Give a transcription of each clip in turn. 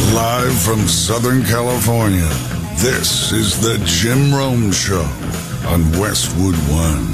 Live from Southern California, this is the Jim Rome Show on Westwood One.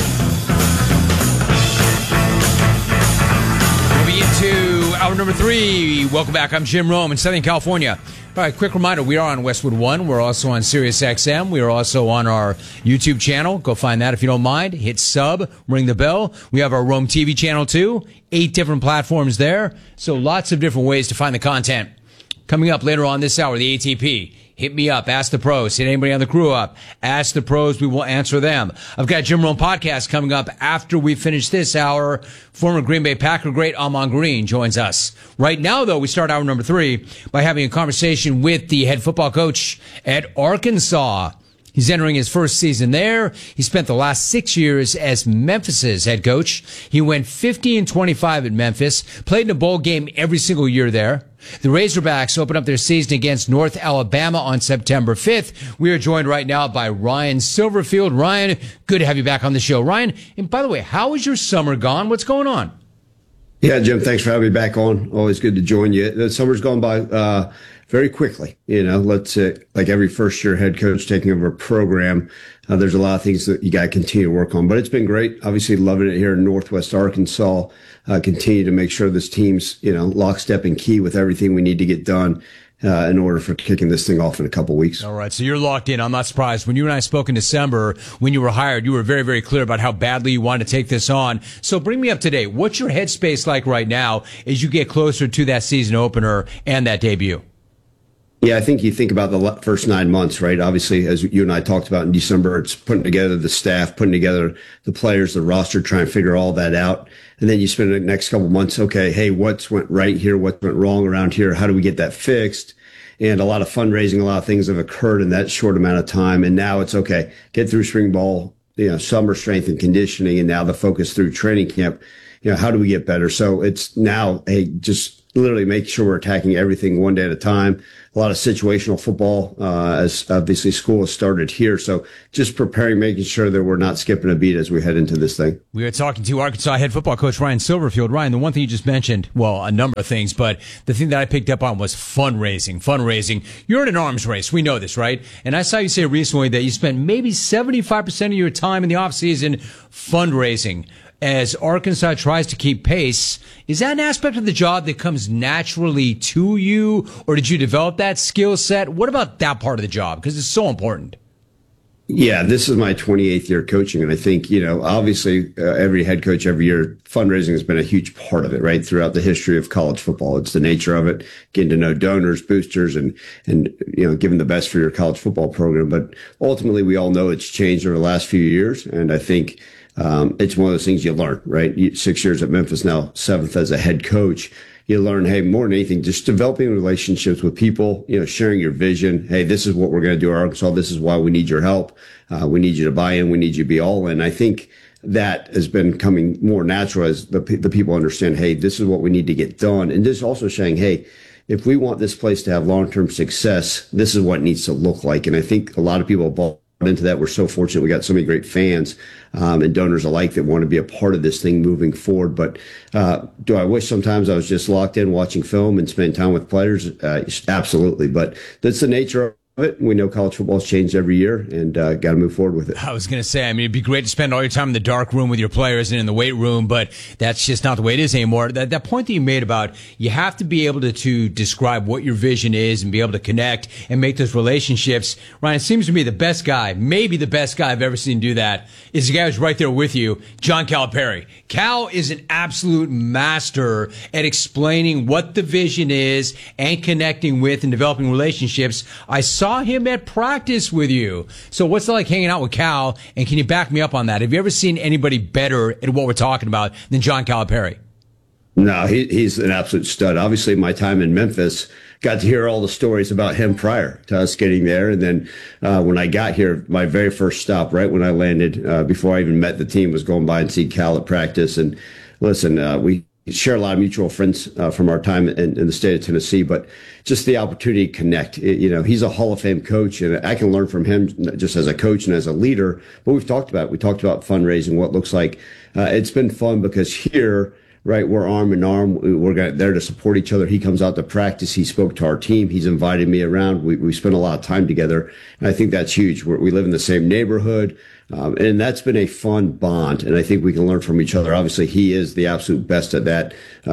Moving into hour number 3. Welcome back. I'm Jim Rome in Southern California. All right, quick reminder, we are on Westwood One. We're also on Sirius XM. We are also on our YouTube channel. Go find that if you don't mind. Hit sub, ring the bell. We have our Rome TV channel too. 8 different platforms there. So lots of different ways to find the content. Coming up later on this hour, the ATP. Hit me up. Ask the pros. Hit anybody on the crew up. Ask the pros. We will answer them. I've got Jim Rome podcast coming up after we finish this hour. Former Green Bay Packer great Ahman Green joins us. Right now, though, we start hour number 3 by having a conversation with the head football coach at Arkansas. He's entering his first season there. He spent the last 6 years as Memphis's head coach. He went 50-25 at Memphis, played in a bowl game every single year there. The Razorbacks open up their season against North Alabama on September 5th. We are joined right now by Ryan Silverfield. Ryan, good to have you back on the show. Ryan, and by the way, how is your summer gone? What's going on? Yeah, Jim, thanks for having me back on. Always good to join you. The summer's gone by very quickly. You know, let's say, like every first-year head coach taking over a program, there's a lot of things that you got to continue to work on. But it's been great. Obviously, loving it here in Northwest Arkansas. Continue to make sure this team's, lockstep and key with everything we need to get done in order for kicking this thing off in a couple weeks. All right, so you're locked in. I'm not surprised. When you and I spoke in December, when you were hired, you were very, very clear about how badly you wanted to take this on. So bring me up to date. What's your headspace like right now as you get closer to that season opener and that debut? Yeah, I think you think about the first 9 months, right? Obviously, as you and I talked about in December, it's putting together the staff, putting together the players, the roster, trying to figure all that out. And then you spend the next couple months, okay, hey, what's went right here? What went wrong around here? How do we get that fixed? And a lot of fundraising, a lot of things have occurred in that short amount of time. And now it's okay, get through spring ball, summer strength and conditioning, and now the focus through training camp. How do we get better? So it's now, hey, just literally make sure we're attacking everything one day at a time. A lot of situational football, as obviously school has started here. So just preparing, making sure that we're not skipping a beat as we head into this thing. We are talking to Arkansas head football coach Ryan Silverfield. Ryan, the one thing you just mentioned, well, a number of things, but the thing that I picked up on was fundraising. You're in an arms race. We know this, right? And I saw you say recently that you spent maybe 75% of your time in the offseason fundraising. As Arkansas tries to keep pace, is that an aspect of the job that comes naturally to you, or did you develop that skill set? What about that part of the job? Because it's so important. Yeah, this is my 28th year coaching. And I think, obviously every head coach every year, fundraising has been a huge part of it, right? Throughout the history of college football. It's the nature of it, getting to know donors, boosters, and giving the best for your college football program. But ultimately, we all know it's changed over the last few years. And I think it's one of those things you learn, right? 6 years at Memphis, now 7th as a head coach. You learn, hey, more than anything, just developing relationships with people, sharing your vision. Hey, this is what we're going to do at Arkansas. This is why we need your help. We need you to buy in. We need you to be all in. I think that has been coming more natural as the people understand, hey, this is what we need to get done. And just also saying, hey, if we want this place to have long-term success, this is what it needs to look like. And I think a lot of people have bought into that. We're so fortunate. We got so many great fans and donors alike that want to be a part of this thing moving forward. But do I wish sometimes I was just locked in watching film and spending time with players? Absolutely. But that's the nature of it. We know college football's changed every year, and got to move forward with it. I was going to say, it'd be great to spend all your time in the dark room with your players and in the weight room, but that's just not the way it is anymore. That point that you made about you have to be able to describe what your vision is and be able to connect and make those relationships. Ryan, it seems to me the best guy, maybe the best guy I've ever seen do that, is the guy who's right there with you, John Calipari. Cal is an absolute master at explaining what the vision is and connecting with and developing relationships. I saw him at practice with you. So what's it like hanging out with Cal? And can you back me up on that? Have you ever seen anybody better at what we're talking about than John Calipari? No, he's an absolute stud. Obviously, my time in Memphis, got to hear all the stories about him prior to us getting there. And then when I got here, my very first stop, right when I landed, before I even met the team, was going by and see Cal at practice. And listen, we share a lot of mutual friends from our time in the state of Tennessee, but just the opportunity to connect. He's a Hall of Fame coach, and I can learn from him just as a coach and as a leader. But we talked about fundraising, what it looks like. It's been fun because here right? We're arm in arm. We're there to support each other. He comes out to practice. He spoke to our team. He's invited me around. We spent a lot of time together. And I think that's huge. We live in the same neighborhood. And that's been a fun bond. And I think we can learn from each other. Obviously, he is the absolute best at that.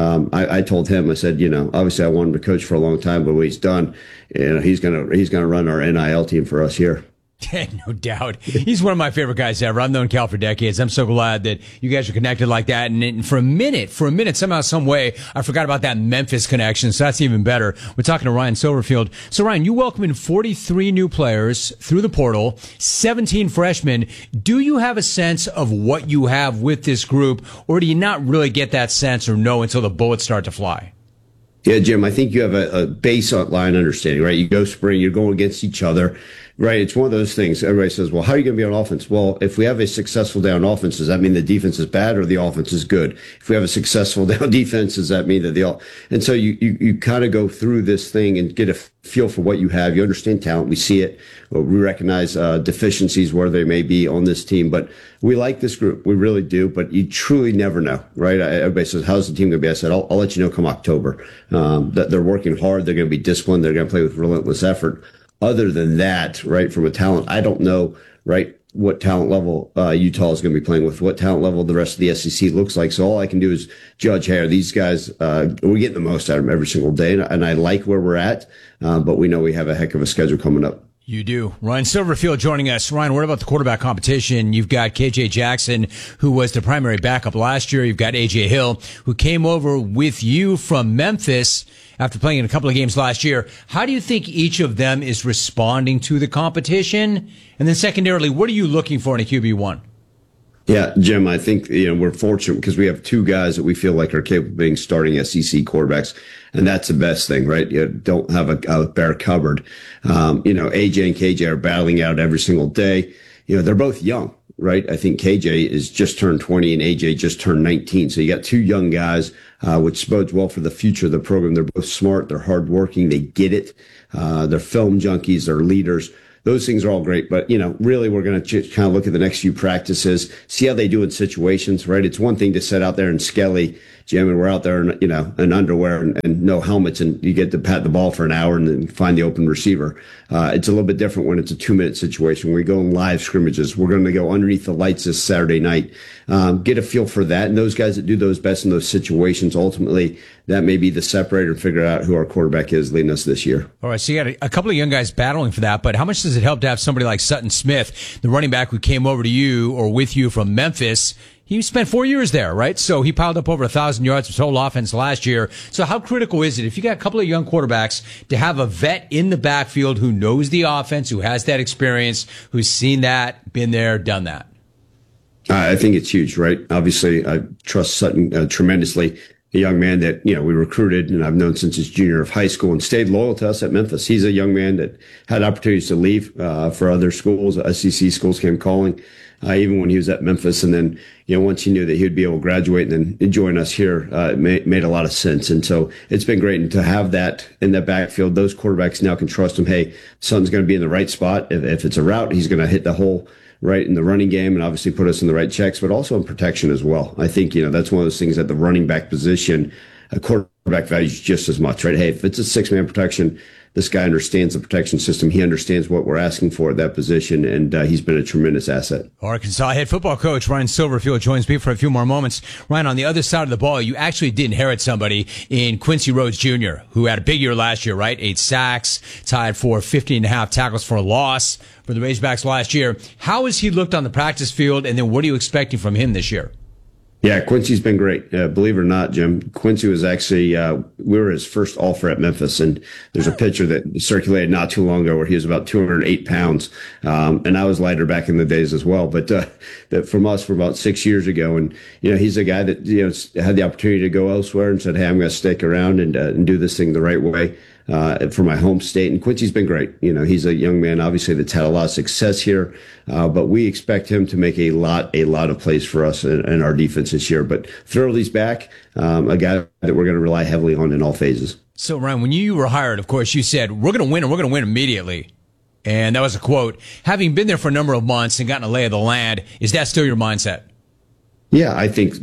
I told him, I said, obviously I wanted to coach for a long time, but what he's done, he's going to run our NIL team for us here. No doubt. He's one of my favorite guys ever. I've known Cal for decades. I'm so glad that you guys are connected like that. And for a minute, somehow, some way, I forgot about that Memphis connection. So that's even better. We're talking to Ryan Silverfield. So Ryan, you welcome in 43 new players through the portal, 17 freshmen. Do you have a sense of what you have with this group, or do you not really get that sense or know until the bullets start to fly? Yeah, Jim, I think you have a baseline understanding, right? You go spring, you're going against each other. Right. It's one of those things. Everybody says, well, how are you going to be on offense? Well, if we have a successful day on offense, does that mean the defense is bad or the offense is good? If we have a successful day on defense, does that mean that and so you kind of go through this thing and get a feel for what you have. You understand talent. We see it. We recognize deficiencies where they may be on this team, but we like this group. We really do, but you truly never know, right? Everybody says, how's the team going to be? I said, I'll let you know come October. That they're working hard. They're going to be disciplined. They're going to play with relentless effort. Other than that, right, from a talent, I don't know, right, what talent level Utah is going to be playing with, what talent level the rest of the SEC looks like. So all I can do is judge, hey, are these guys, we get the most out of them every single day. And I like where we're at, but we know we have a heck of a schedule coming up. You do. Ryan Silverfield joining us. Ryan, what about the quarterback competition? You've got KJ Jackson, who was the primary backup last year. You've got AJ Hill, who came over with you from Memphis after playing in a couple of games last year. How do you think each of them is responding to the competition? And then secondarily, what are you looking for in a QB1? Yeah, Jim, I think, we're fortunate because we have two guys that we feel like are capable of being starting SEC quarterbacks. And that's the best thing, right? You don't have a bare cupboard. AJ and KJ are battling out every single day. They're both young, right? I think KJ is just turned 20 and AJ just turned 19. So you got two young guys, which bodes well for the future of the program. They're both smart. They're hardworking. They get it. They're film junkies. They're leaders. Those things are all great, but, really we're going to kind of look at the next few practices, see how they do in situations, right? It's one thing to sit out there in Skelly, Jim, and we're out there in underwear and no helmets, and you get to pat the ball for an hour and then find the open receiver. It's a little bit different when it's a 2-minute situation. We go in live scrimmages. We're going to go underneath the lights this Saturday night, get a feel for that. And those guys that do those best in those situations, ultimately, that may be the separator and figure out who our quarterback is leading us this year. All right, so you got a couple of young guys battling for that, but how much does it help to have somebody like Sutton Smith, the running back who came over to you or with you from Memphis? He spent 4 years there, right? So he piled up over 1,000 yards of total offense last year. So how critical is it, if you got a couple of young quarterbacks, to have a vet in the backfield who knows the offense, who has that experience, who's seen that, been there, done that? I think it's huge, right? Obviously, I trust Sutton tremendously. A young man that, we recruited and I've known since his junior of high school and stayed loyal to us at Memphis. He's a young man that had opportunities to leave for other schools. SEC schools came calling, even when he was at Memphis. And then, once he knew that he would be able to graduate and then join us here, it made a lot of sense. And so it's been great. And to have that in the backfield, those quarterbacks now can trust him. Hey, son's going to be in the right spot. If it's a route, he's going to hit the hole right in the running game and obviously put us in the right checks, but also in protection as well. I think, that's one of those things at the running back position, a quarterback values just as much, right? Hey, if it's a 6-man protection, this guy understands the protection system. He understands what we're asking for at that position, and he's been a tremendous asset. Arkansas head football coach Ryan Silverfield joins me for a few more moments. Ryan, on the other side of the ball, you actually did inherit somebody in Quincy Rhodes Jr., who had a big year last year, right? 8 sacks, tied for 15.5 tackles for a loss for the Razorbacks last year. How has he looked on the practice field, and then what are you expecting from him this year? Yeah, Quincy's been great. Believe it or not, Jim, Quincy was actually, we were his first offer at Memphis, and there's a picture that circulated not too long ago where he was about 208 pounds. And I was lighter back in the days as well, but, that from us for about 6 years ago. And, he's a guy that, had the opportunity to go elsewhere and said, hey, I'm going to stick around and do this thing the right way. For my home state. And Quincy's been great. He's a young man, obviously, that's had a lot of success here. But we expect him to make a lot of plays for us in our defense this year. But Thurley's back, a guy that we're going to rely heavily on in all phases. So, Ryan, when you were hired, of course, you said, we're going to win and we're going to win immediately. And that was a quote. Having been there for a number of months and gotten a lay of the land, is that still your mindset? Yeah, I think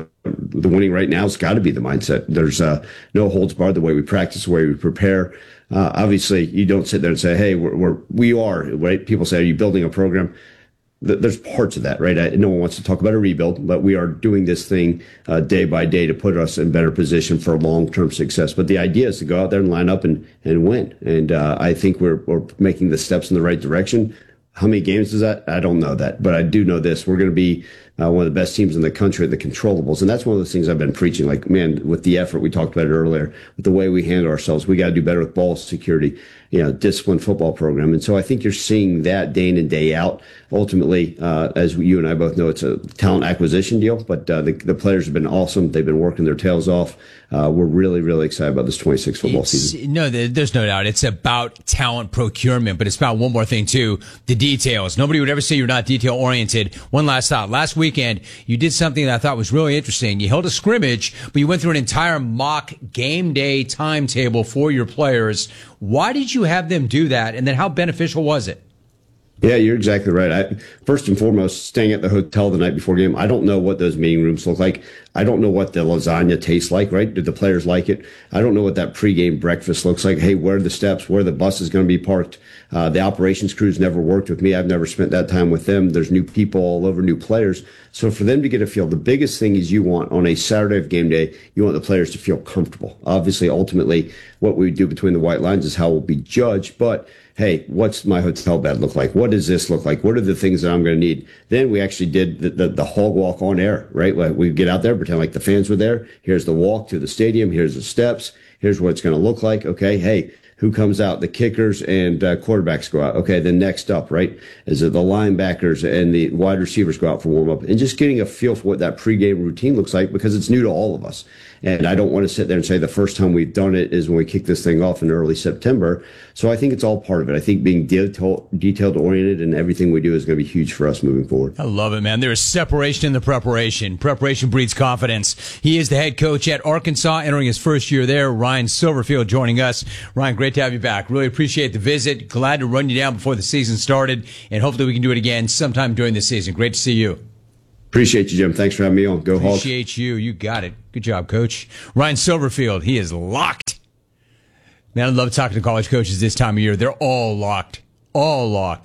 the winning right now has got to be the mindset. There's no holds barred, the way we practice, the way we prepare. Obviously, you don't sit there and say, "Hey, we are," right? People say, "Are you building a program?" There's parts of that, right? No one wants to talk about a rebuild, but we are doing this thing day by day to put us in better position for long-term success. But the idea is to go out there and line up and win. And I think we're making the steps in the right direction. How many games is that? I don't know that, but I do know this. We're going to be one of the best teams in the country at the controllables. And that's one of those things I've been preaching. Like, man, with the effort, we talked about it earlier, with the way we handle ourselves, we got to do better with ball security, disciplined football program. And so I think you're seeing that day in and day out. Ultimately, as you and I both know, it's a talent acquisition deal, but the players have been awesome. They've been working their tails off. We're really, really excited about this 26 football season. No, there's no doubt. It's about talent procurement, but it's about one more thing too, the details. Nobody would ever say you're not detail oriented. One last thought. Last weekend, you did something that I thought was really interesting. You held a scrimmage, but you went through an entire mock game day timetable for your players. Why did you have them do that? And then how beneficial was it? Yeah, you're exactly right. First and foremost, staying at the hotel the night before game, I don't know what those meeting rooms look like. I don't know what the lasagna tastes like, right? Did the players like it? I don't know what that pregame breakfast looks like. Hey, where are the steps? Where the bus is going to be parked? The operations crew's never worked with me. I've never spent that time with them. There's new people all over, new players. So for them to get a feel, the biggest thing is you want on a Saturday of game day, you want the players to feel comfortable. Obviously, ultimately, what we do between the white lines is how we'll be judged. But hey, what's my hotel bed look like? What does this look like? What are the things that I'm going to need? Then we actually did the hog walk on air, right? We get out there, pretend like the fans were there. Here's the walk to the stadium. Here's the steps. Here's what it's going to look like. Okay, hey, who comes out? The kickers and quarterbacks go out. Okay, then next up, right, is it the linebackers and the wide receivers go out for warm up, and just getting a feel for what that pregame routine looks like, because it's new to all of us. And I don't want to sit there and say the first time we've done it is when we kick this thing off in early September. So I think it's all part of it. I think being detailed oriented and everything we do is going to be huge for us moving forward. I love it, man. There is separation in the preparation. Preparation breeds confidence. He is the head coach at Arkansas, entering his first year there. Ryan Silverfield joining us. Ryan, great to have you back. Really appreciate the visit. Glad to run you down before the season started, and hopefully we can do it again sometime during the season. Great to see you. Appreciate you, Jim. Thanks for having me on. Go Hawks. Appreciate you. You got it. Good job, Coach. Ryan Silverfield, he is locked. Man, I love talking to college coaches this time of year. They're all locked. All locked.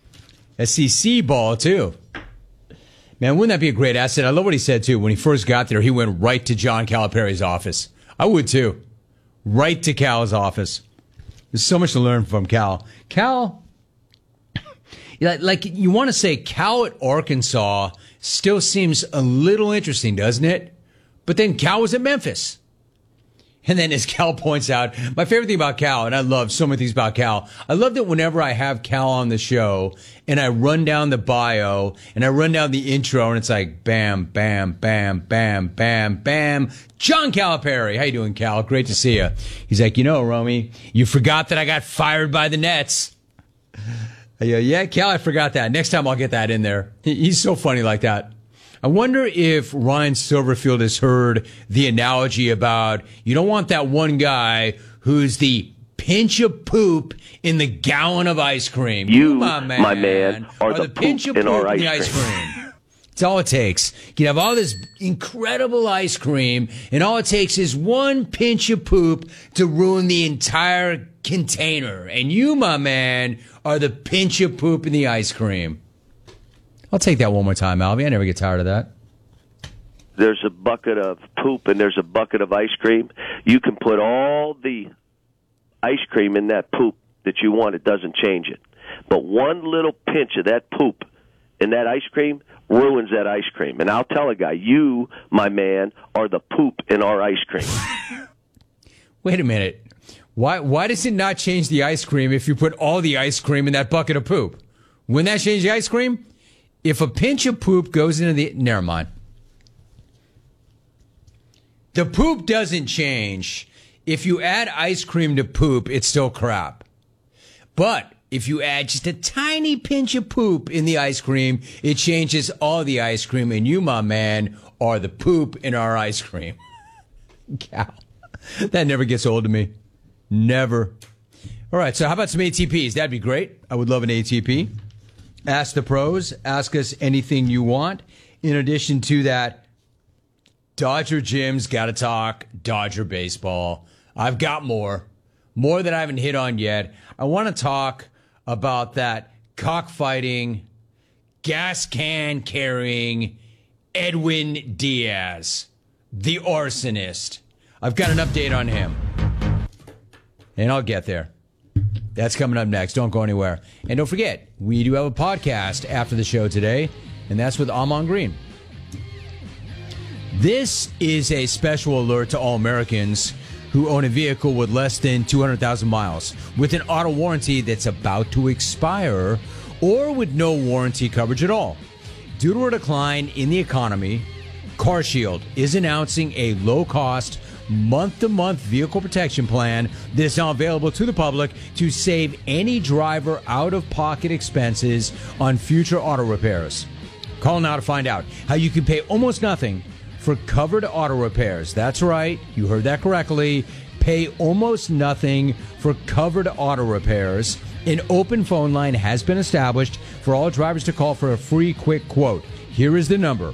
SEC ball, too. Man, wouldn't that be a great asset? I love what he said, too. When he first got there, he went right to John Calipari's office. I would, too. Right to Cal's office. There's so much to learn from Cal. Cal, like you want to say Cal at Arkansas still seems a little interesting, doesn't it? But then Cal was at Memphis. And then as Cal points out, my favorite thing about Cal, and I love so many things about Cal, I love that whenever I have Cal on the show and I run down the bio and I run down the intro and it's like bam, bam, bam, bam, bam, bam. John Calipari. How you doing, Cal? Great to see you. He's like, Romy, you forgot that I got fired by the Nets. I go, yeah, Cal, I forgot that. Next time I'll get that in there. He's so funny like that. I wonder if Ryan Silverfield has heard the analogy about you don't want that one guy who's the pinch of poop in the gallon of ice cream. You, my man, are the pinch of poop poop in in the ice cream. It's all it takes. You can have all this incredible ice cream, and all it takes is one pinch of poop to ruin the entire container. And you, my man, are the pinch of poop in the ice cream. I'll take that one more time, Albie. I never get tired of that. There's a bucket of poop and there's a bucket of ice cream. You can put all the ice cream in that poop that you want. It doesn't change it. But one little pinch of that poop in that ice cream ruins that ice cream. And I'll tell a guy, you, my man, are the poop in our ice cream. Wait a minute. Why does it not change the ice cream if you put all the ice cream in that bucket of poop? Wouldn't that change the ice cream? If a pinch of poop goes into the... Never mind. The poop doesn't change. If you add ice cream to poop, it's still crap. But if you add just a tiny pinch of poop in the ice cream, it changes all the ice cream. And you, my man, are the poop in our ice cream. Cow. That never gets old to me. Never. All right, so how about some ATPs? That'd be great. I would love an ATP. Ask the pros. Ask us anything you want. in addition to that, Dodger Jim's got to talk Dodger baseball. I've got more that I haven't hit on yet. I want to talk about that cockfighting, gas can carrying Edwin Diaz, the arsonist. I've got an update on him, and I'll get there. That's coming up next. Don't go anywhere. And don't forget, we do have a podcast after the show today, and that's with Amon Green. This is a special alert to all Americans who own a vehicle with less than 200,000 miles, with an auto warranty that's about to expire, or with no warranty coverage at all. Due to a decline in the economy, CarShield is announcing a low-cost, month-to-month vehicle protection plan that is now available to the public to save any driver out-of-pocket expenses on future auto repairs. Call now to find out how you can pay almost nothing for covered auto repairs. That's right, you heard that correctly. Pay almost nothing for covered auto repairs. An open phone line has been established for all drivers to call for a free quick quote. Here is the number,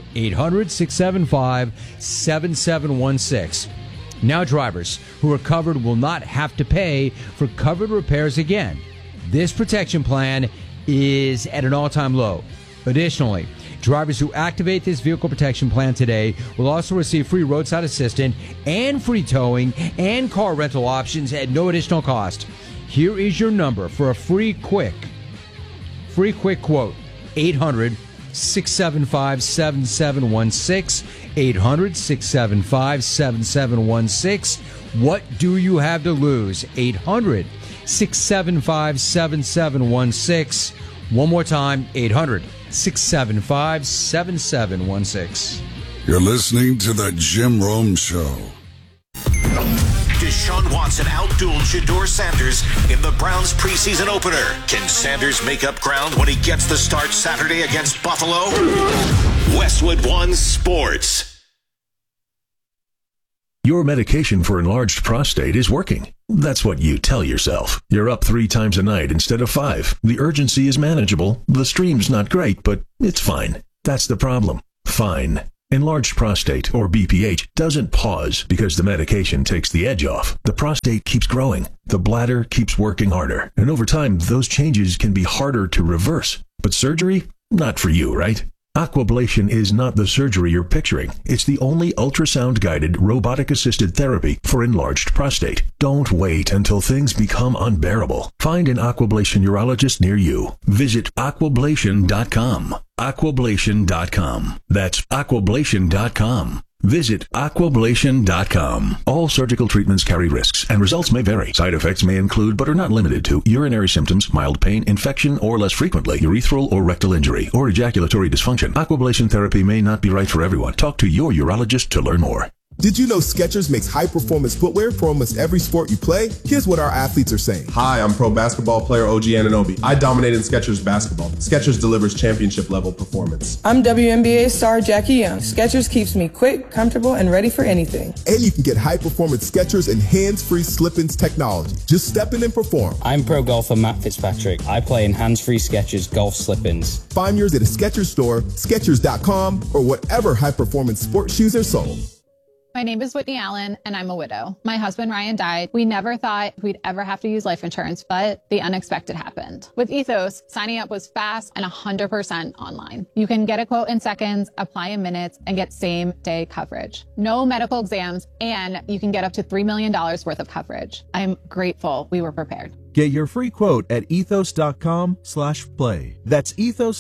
800-675-7716. Now drivers who are covered will not have to pay for covered repairs again. This protection plan is at an all-time low. Additionally, drivers who activate this vehicle protection plan today will also receive free roadside assistance and free towing and car rental options at no additional cost. Here is your number for a free quick quote. 800-675-7716. 800-675-7716. What do you have to lose? 800-675-7716. One more time, 800-675-7716. You're listening to The Jim Rome Show. Deshaun Watson outdueled Shedeur Sanders in the Browns preseason opener. Can Sanders make up ground when he gets the start Saturday against Buffalo? Westwood One Sports. Your medication for enlarged prostate is working. That's what you tell yourself. You're up 3 times a night instead of 5. The urgency is manageable. The stream's not great, but it's fine. That's the problem. Fine. Enlarged prostate, or BPH, doesn't pause because the medication takes the edge off. The prostate keeps growing. The bladder keeps working harder. And over time, those changes can be harder to reverse. But surgery? Not for you, right? Aquablation is not the surgery you're picturing. It's the only ultrasound-guided, robotic-assisted therapy for enlarged prostate. Don't wait until things become unbearable. Find an Aquablation urologist near you. Visit aquablation.com. Aquablation.com. That's aquablation.com. Visit aquablation.com. All surgical treatments carry risks, and results may vary. Side effects may include, but are not limited to, urinary symptoms, mild pain, infection, or less frequently, urethral or rectal injury, or ejaculatory dysfunction. Aquablation therapy may not be right for everyone. Talk to your urologist to learn more. Did you know Skechers makes high-performance footwear for almost every sport you play? Here's what our athletes are saying. Hi, I'm pro basketball player OG Anunoby. I dominate in Skechers basketball. Skechers delivers championship-level performance. I'm WNBA star Jackie Young. Skechers keeps me quick, comfortable, and ready for anything. And you can get high-performance Skechers and hands-free slip-ins technology. Just step in and perform. I'm pro golfer Matt Fitzpatrick. I play in hands-free Skechers golf slip-ins. Find yours at a Skechers store, Skechers.com, or whatever high-performance sports shoes are sold. My name is Whitney Allen, and I'm a widow. My husband, Ryan, died. We never thought we'd ever have to use life insurance, but the unexpected happened. With Ethos, signing up was fast and 100% online. You can get a quote in seconds, apply in minutes, and get same-day coverage. No medical exams, and you can get up to $3 million worth of coverage. I'm grateful we were prepared. Get your free quote at ethos.com/play. That's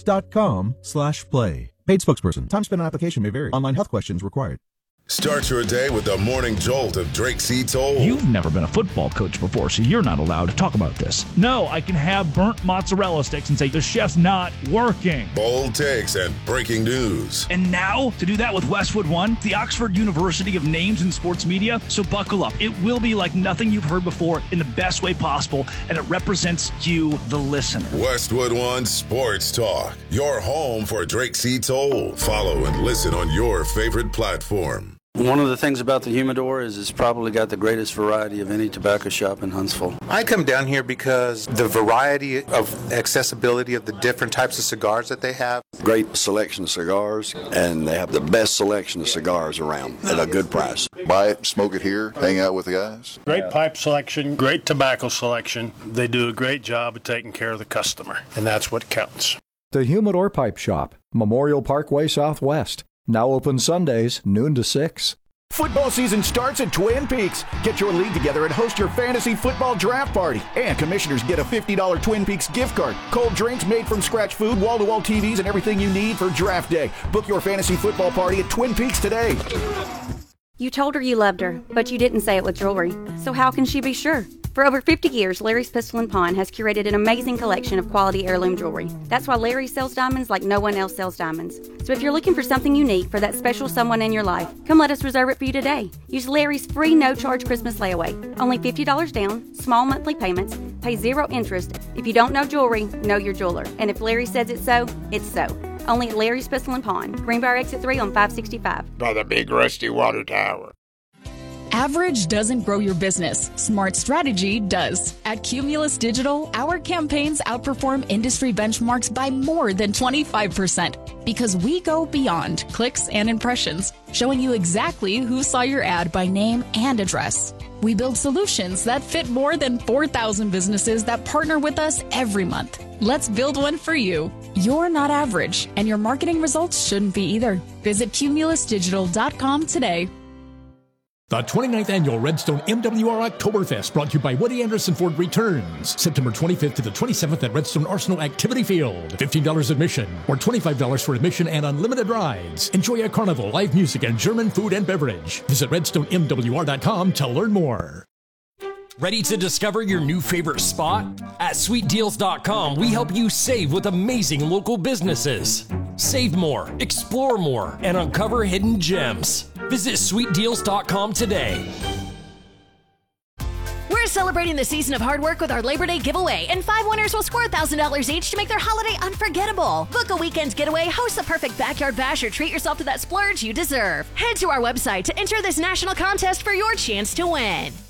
ethos.com/play. Paid spokesperson. Time spent on application may vary. Online health questions required. Start your day with the morning jolt of Drake C. Toll. You've never been a football coach before, so you're not allowed to talk about this. No, I can have burnt mozzarella sticks and say the chef's not working. Bold takes and breaking news. And now, to do that with Westwood One, the Oxford University of names in sports media. So buckle up. It will be like nothing you've heard before in the best way possible, and it represents you, the listener. Westwood One Sports Talk, your home for Drake C. Toll. Follow and listen on your favorite platform. One of the things about the Humidor is it's probably got the greatest variety of any tobacco shop in Huntsville. I come down here because the variety of accessibility of the different types of cigars that they have. Great selection of cigars, and they have the best selection of cigars around at a good price. Buy it, smoke it here, hang out with the guys. Great pipe selection, great tobacco selection. They do a great job of taking care of the customer, and that's what counts. The Humidor Pipe Shop, Memorial Parkway Southwest. Now open Sundays, noon to 6. Football season starts at Twin Peaks. Get your league together and host your fantasy football draft party. And commissioners get a $50 Twin Peaks gift card. Cold drinks, made from scratch food, wall-to-wall TVs, and everything you need for draft day. Book your fantasy football party at Twin Peaks today. You told her you loved her, but you didn't say it with jewelry. So how can she be sure? For over 50 years, Larry's Pistol & Pawn has curated an amazing collection of quality heirloom jewelry. That's why Larry sells diamonds like no one else sells diamonds. So if you're looking for something unique for that special someone in your life, come let us reserve it for you today. Use Larry's free no-charge Christmas layaway. Only $50 down, small monthly payments, pay 0 interest. If you don't know jewelry, know your jeweler. And if Larry says it's so, it's so. Only at Larry's Pistol & Pawn, Greenbrier Exit 3 on 565. By the big rusty water tower. Average doesn't grow your business. Smart strategy does. At Cumulus Digital, our campaigns outperform industry benchmarks by more than 25% because we go beyond clicks and impressions, showing you exactly who saw your ad by name and address. We build solutions that fit more than 4,000 businesses that partner with us every month. Let's build one for you. You're not average, and your marketing results shouldn't be either. Visit cumulusdigital.com today. The 29th Annual Redstone MWR Oktoberfest, brought to you by Woody Anderson Ford, returns September 25th to the 27th at Redstone Arsenal Activity Field. $15 admission or $25 for admission and unlimited rides. Enjoy a carnival, live music, and German food and beverage. Visit redstonemwr.com to learn more. Ready to discover your new favorite spot? At sweetdeals.com, we help you save with amazing local businesses. Save more, explore more, and uncover hidden gems. Visit sweetdeals.com today. We're celebrating the season of hard work with our Labor Day giveaway, and 5 winners will score $1,000 each to make their holiday unforgettable. Book a weekend getaway, host the perfect backyard bash, or treat yourself to that splurge you deserve. Head to our website to enter this national contest for your chance to win.